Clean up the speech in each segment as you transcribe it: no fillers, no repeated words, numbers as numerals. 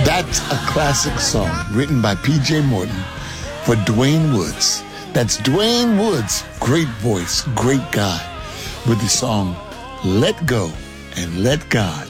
That's a classic song written by P.J. Morton for Dwayne Woods. That's Dwayne Woods, great voice, great guy, with the song Let Go and Let God.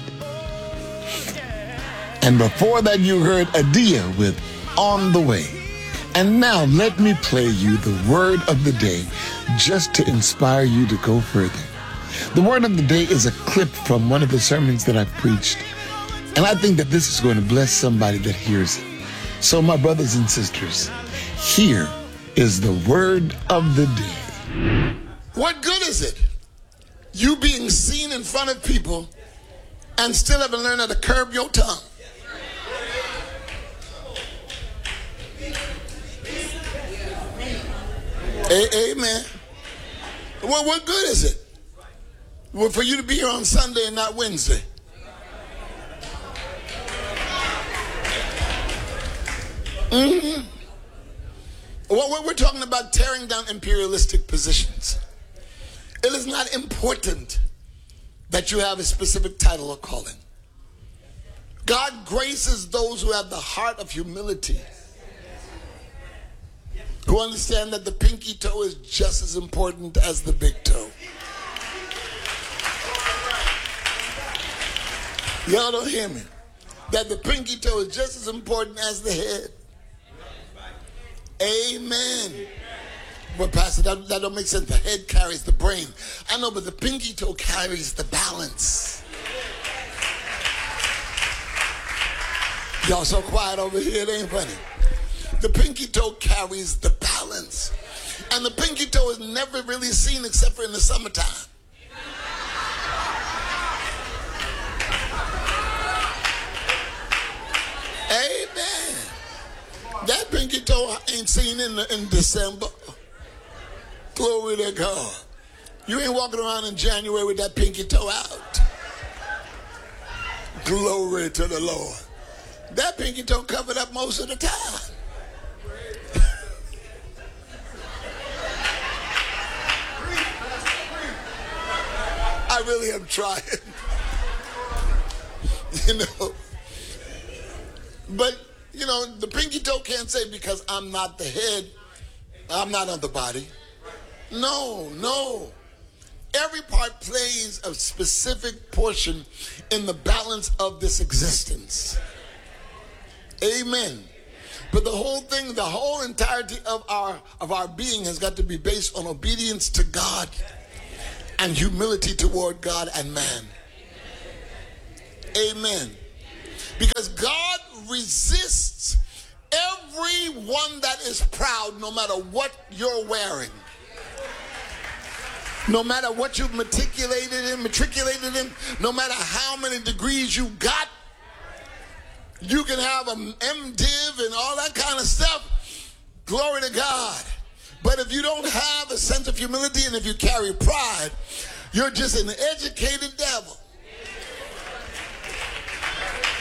And before that, you heard Adia with On the Way. And now let me play you the word of the day just to inspire you to go further. The word of the day is a clip from one of the sermons that I've preached. And I think that this is going to bless somebody that hears it. So my brothers and sisters, here is the word of the day. What good is it, you being seen in front of people and still haven't learned how to curb your tongue? Amen. Well, what good is it? Well, for you to be here on Sunday and not Wednesday. Well, we're talking about tearing down imperialistic positions. It is not important that you have a specific title or calling. God graces those who have the heart of humility, who understand that the pinky toe is just as important as the big toe. Y'all don't hear me? That the pinky toe is just as important as the head. Amen. Well, Pastor, that don't make sense. The head carries the brain. I know, but the pinky toe carries the balance. Y'all so quiet over here, it ain't funny. The pinky toe carries the balance. And the pinky toe is never really seen except for in the summertime. Amen. That pinky toe ain't seen in December. Glory to God. You ain't walking around in January with that pinky toe out. Glory to the Lord. That pinky toe covered up most of the time. I really am trying. You know. But, you know, the pinky toe can't say because I'm not the head, I'm not on the body. No. Every part plays a specific portion in the balance of this existence. Amen. But the whole thing, the whole entirety of our being has got to be based on obedience to God and humility toward God and man. Amen. Because God resists everyone that is proud, no matter what you're wearing. No matter what you've matriculated in, no matter how many degrees you got, you can have an MDiv and all that kind of stuff. Glory to God. But if you don't have a sense of humility and if you carry pride, you're just an educated devil.